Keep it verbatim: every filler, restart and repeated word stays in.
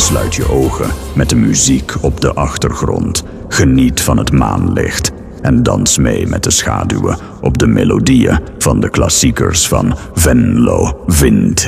Sluit je ogen met de muziek op de achtergrond. Geniet van het maanlicht en dans mee met de schaduwen op de melodieën van de klassiekers van Venlo Vintage.